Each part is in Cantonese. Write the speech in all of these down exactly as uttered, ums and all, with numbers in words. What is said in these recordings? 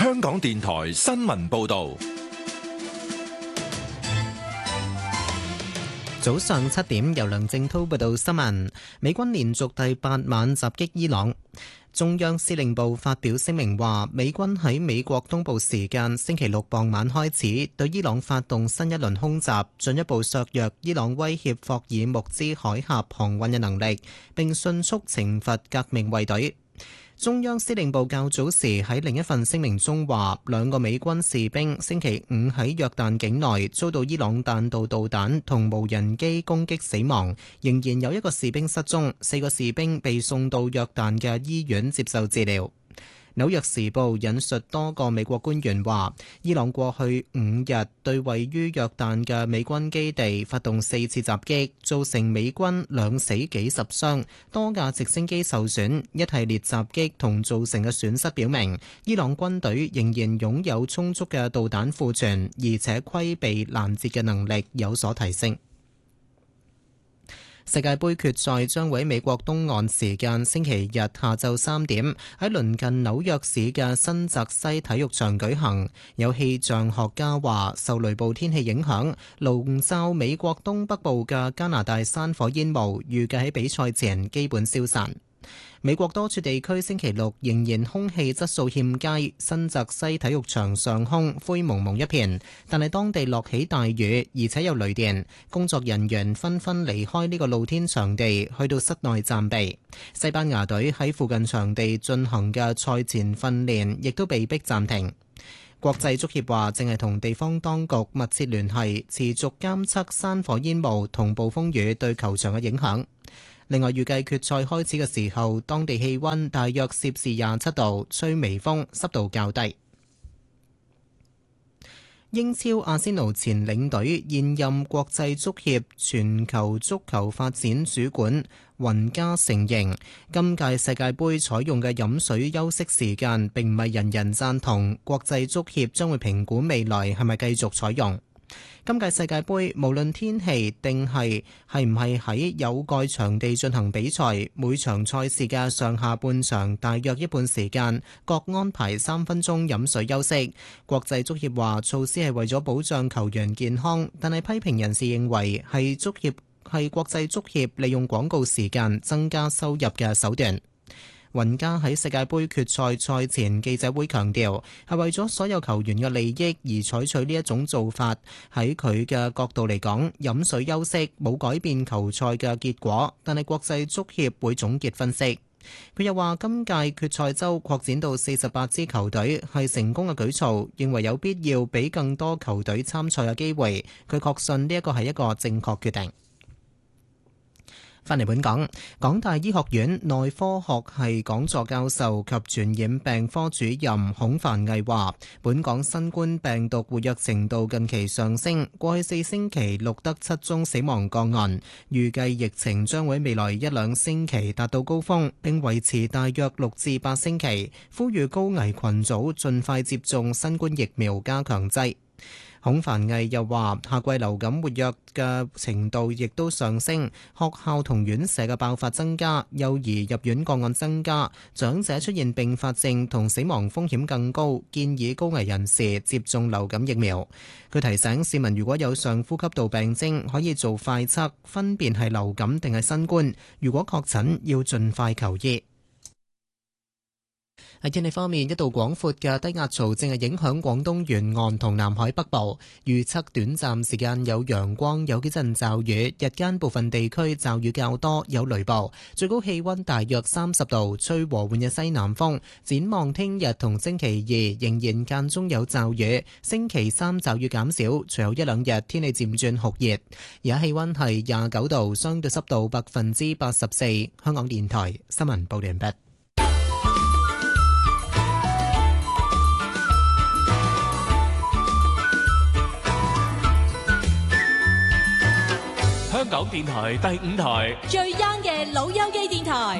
香港電台新聞報道。 早上七點，由梁正滔報道新聞。美軍連續第八晚襲擊伊朗。中央司令部發表聲明話，美軍喺美國東部時間星期六傍晚開始對伊朗發動新一輪空襲，進一步削弱伊朗威脅霍爾木茲海峽航運嘅能力，並迅速懲罰革命衛隊。中央司令部較早時喺另一份聲明中話，兩個美軍士兵星期五喺約旦境內遭到伊朗彈道導彈同無人機攻擊死亡，仍然有一個士兵失蹤，四個士兵被送到約旦嘅醫院接受治療。紐約時報引述多個美國官員話，伊朗過去五日對位於約旦嘅美軍基地發動四次襲擊，造成美軍兩死幾十傷，多架直升機受損。一系列襲擊同造成嘅損失表明，伊朗軍隊仍然擁有充足嘅導彈庫存，而且規避攔截嘅能力有所提升。世界盃決賽將會喺美國東岸時間星期日下晝三點喺鄰近紐約市嘅新澤西體育場舉行。有氣象學家話，受雷暴天氣影響，籠罩美國東北部嘅加拿大山火煙霧預計喺比賽前基本消散。美國多處地區星期六仍然空氣質素欠佳，新澤西體育場上空灰蒙蒙一片，但係當地落起大雨，而且有雷電，工作人員紛紛離開呢個露天場地，去到室內暫避。西班牙隊喺附近場地進行嘅賽前訓練亦都被迫暫停。國際足協話正係同地方當局密切聯繫，持續監測山火煙霧同暴風雨對球場嘅影響。另外，預計決賽開始嘅時候，當地氣溫大約攝氏廿七度，吹微風，濕度較低。英超阿仙奴前領隊、現任國際足協全球足球發展主管雲加承認，今屆世界盃採用嘅飲水休息時間並唔係人人贊同，國際足協將會評估未來係咪繼續採用。今屆世界盃無論天氣定係係唔係喺有蓋場地進行比賽，每場賽事嘅上下半場大約一半時間各安排三分鐘飲水休息。國際足協話措施係為咗保障球員健康，但係批評人士認為係足協係國際足協利用廣告時間增加收入嘅手段。雲加喺世界盃決賽賽前記者會強調，係為咗所有球員嘅利益而採取呢一種做法。喺佢嘅角度嚟講，飲水休息冇改變球賽嘅結果，但係國際足協會總結分析。佢又話，今屆決賽周擴展到四十八支球隊係成功嘅舉措，認為有必要俾更多球隊參賽嘅機會。佢確信呢一個係一個正確決定。翻嚟本港，港大醫學院內科學系講座教授及傳染病科主任孔凡毅話，本港新冠病毒活躍程度近期上升，過去四星期錄得七宗死亡個案，預計疫情將會未來一兩星期達到高峰，並維持大約六至八星期，呼籲高危群組盡快接種新冠疫苗加強劑。孔繁毅又話，夏季流感活躍嘅程度亦都上升，學校同院舍嘅爆發增加，幼兒入院個案增加，長者出現併發症同死亡風險更高，建議高危人士接種流感疫苗。佢提醒市民，如果有上呼吸道病徵，可以做快測，分辨係流感定係新冠。如果確診，要盡快求醫。喺天氣方面，一道廣闊嘅低壓槽正係影響廣東沿岸同南海北部，預測短暫時間有陽光，有幾陣驟雨，日間部分地區驟雨較多，有雷暴，最高氣溫大約三十度，吹和緩嘅西南風。展望聽日同星期二仍然間中有驟雨，星期三驟雨減少，隨後一兩日天氣漸轉酷熱。而家氣溫係廿九度，相對濕度百分之八十四。香港電台新聞報道完畢。 香港電台第五台最 young 嘅老友記電台。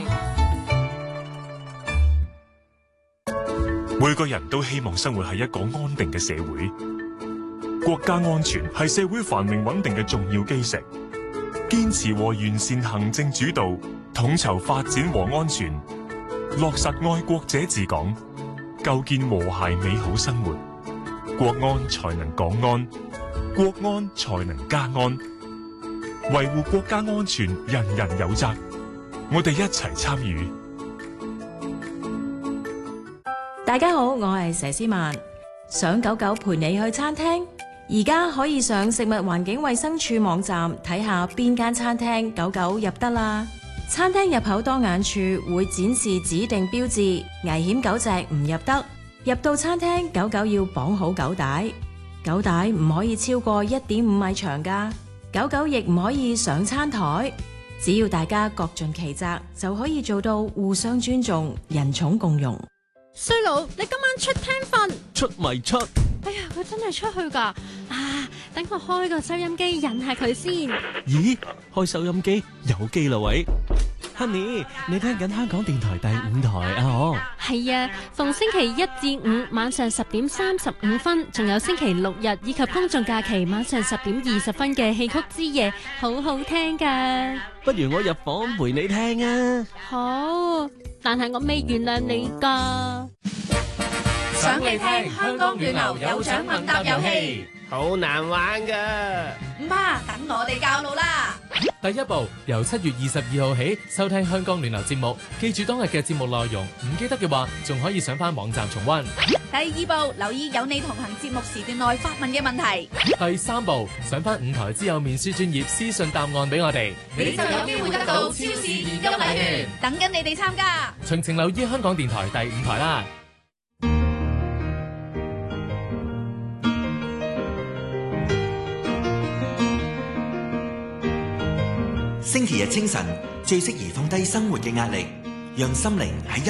每個人都希望生活喺一個安定嘅社會，國家安全係社會繁榮穩定嘅重要基石。堅持和完善行政主導，統籌發展和安全，落實愛國者治港， 構建和諧美好生活。國安才能港安，國安才能家安。維護國家安全，人人有責。我哋一齊參與。 大家好，我係佘詩曼。想狗狗陪你去餐廳，而家可以上食物環境衛生署網站睇下邊間餐廳狗狗入得啦。餐廳入口當眼處會展示指定標誌，危險狗隻唔入得。入到餐廳，狗狗要綁好狗帶，狗帶唔可以超過一點五米長㗎。狗狗亦唔可以上餐台。只要大家各盡其責，就可以做到互相尊重、人寵共融。 衰佬，你今晚出廳瞓？ 出咪出？ 哎呀，佢真係出去㗎！啊，等我開個收音機引下佢先。 咦，開收音機有機啦喂 ，Honey， 你聽緊香港電台第五台啊？哦， 係啊，逢星期一至五晚上十點三十五分，仲有星期六日以及公眾假期晚上十點二十分嘅戲曲之夜，好好聽㗎。 不如我入房陪你聽啊！ 好，但係我未原諒你㗎。 想你聽香港暖流有獎問答遊戲， 好難玩㗎。 唔怕，等我哋教路啦。 第一步，由七月二十二號起收聽香港暖流節目，記住當日嘅節目內容，唔記得嘅話，仲可以上翻網站重溫。 第二步，留意有你同行節目時段內發問嘅問題。 第三步，上翻五台之友面書專頁私信答案俾我哋， 你就有機會得到超市現金禮券，等緊你哋參加。 詳情留意香港電台第五台啦。 星期日清晨最適宜放低生活嘅壓力，讓心靈喺